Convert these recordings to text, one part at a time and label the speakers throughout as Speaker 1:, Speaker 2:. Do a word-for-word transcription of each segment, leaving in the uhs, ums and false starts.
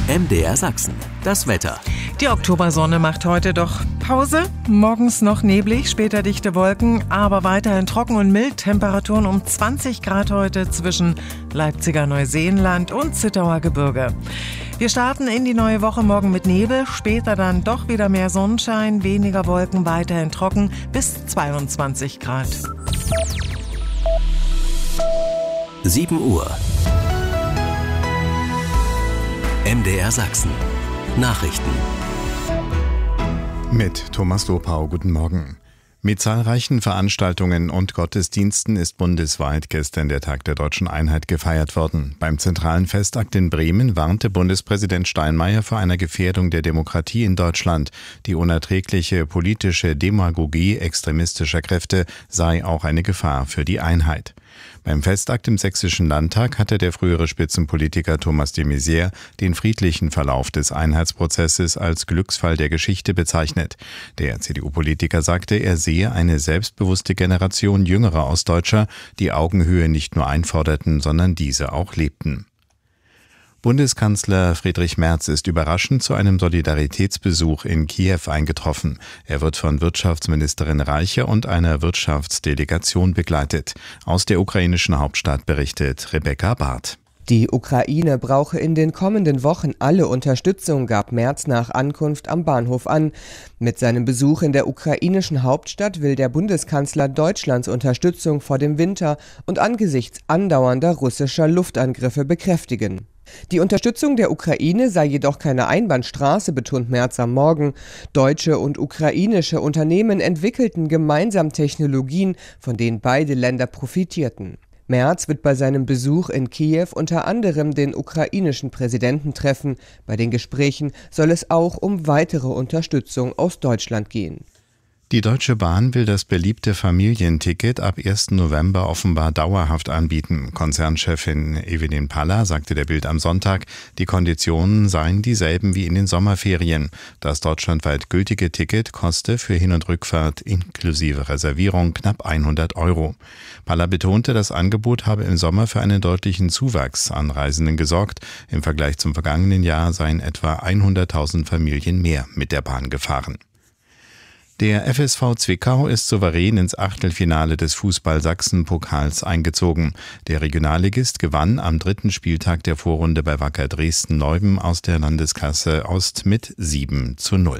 Speaker 1: M D R Sachsen, das Wetter.
Speaker 2: Die Oktobersonne macht heute doch Pause. Morgens noch neblig, später dichte Wolken, aber weiterhin trocken und mild. Temperaturen um zwanzig Grad heute zwischen Leipziger Neuseenland und Zittauer Gebirge. Wir starten in die neue Woche morgen mit Nebel, später dann doch wieder mehr Sonnenschein, weniger Wolken, weiterhin trocken bis zweiundzwanzig Grad.
Speaker 1: sieben Uhr. M D R Sachsen. Nachrichten.
Speaker 3: Mit Thomas Lopau, guten Morgen. Mit zahlreichen Veranstaltungen und Gottesdiensten ist bundesweit gestern der Tag der Deutschen Einheit gefeiert worden. Beim zentralen Festakt in Bremen warnte Bundespräsident Steinmeier vor einer Gefährdung der Demokratie in Deutschland. Die unerträgliche politische Demagogie extremistischer Kräfte sei auch eine Gefahr für die Einheit. Beim Festakt im Sächsischen Landtag hatte der frühere Spitzenpolitiker Thomas de Maizière den friedlichen Verlauf des Einheitsprozesses als Glücksfall der Geschichte bezeichnet. Der C D U-Politiker sagte, er sehe eine selbstbewusste Generation jüngerer Ostdeutscher, die Augenhöhe nicht nur einforderten, sondern diese auch lebten. Bundeskanzler Friedrich Merz ist überraschend zu einem Solidaritätsbesuch in Kiew eingetroffen. Er wird von Wirtschaftsministerin Reiche und einer Wirtschaftsdelegation begleitet. Aus der ukrainischen Hauptstadt berichtet Rebecca Barth.
Speaker 4: Die Ukraine brauche in den kommenden Wochen alle Unterstützung, gab Merz nach Ankunft am Bahnhof an. Mit seinem Besuch in der ukrainischen Hauptstadt will der Bundeskanzler Deutschlands Unterstützung vor dem Winter und angesichts andauernder russischer Luftangriffe bekräftigen. Die Unterstützung der Ukraine sei jedoch keine Einbahnstraße, betont Merz am Morgen. Deutsche und ukrainische Unternehmen entwickelten gemeinsam Technologien, von denen beide Länder profitierten. Merz wird bei seinem Besuch in Kiew unter anderem den ukrainischen Präsidenten treffen. Bei den Gesprächen soll es auch um weitere Unterstützung aus Deutschland gehen.
Speaker 3: Die Deutsche Bahn will das beliebte Familienticket ab ersten November offenbar dauerhaft anbieten. Konzernchefin Evelyn Paller sagte der Bild am Sonntag, die Konditionen seien dieselben wie in den Sommerferien. Das deutschlandweit gültige Ticket koste für Hin- und Rückfahrt inklusive Reservierung knapp hundert Euro. Paller betonte, das Angebot habe im Sommer für einen deutlichen Zuwachs an Reisenden gesorgt. Im Vergleich zum vergangenen Jahr seien etwa hunderttausend Familien mehr mit der Bahn gefahren. Der F S V Zwickau ist souverän ins Achtelfinale des Fußball-Sachsen-Pokals eingezogen. Der Regionalligist gewann am dritten Spieltag der Vorrunde bei Wacker Dresden-Neuben aus der Landesklasse Ost mit sieben zu null.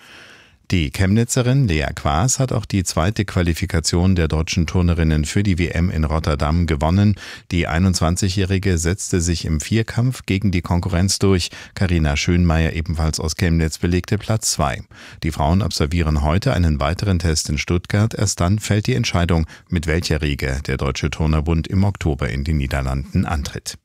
Speaker 3: Die Chemnitzerin Lea Quaas hat auch die zweite Qualifikation der deutschen Turnerinnen für die W M in Rotterdam gewonnen. Die einundzwanzigjährige setzte sich im Vierkampf gegen die Konkurrenz durch. Carina Schönmeier, ebenfalls aus Chemnitz, belegte Platz zwei. Die Frauen absolvieren heute einen weiteren Test in Stuttgart. Erst dann fällt die Entscheidung, mit welcher Riege der Deutsche Turnerbund im Oktober in den Niederlanden antritt.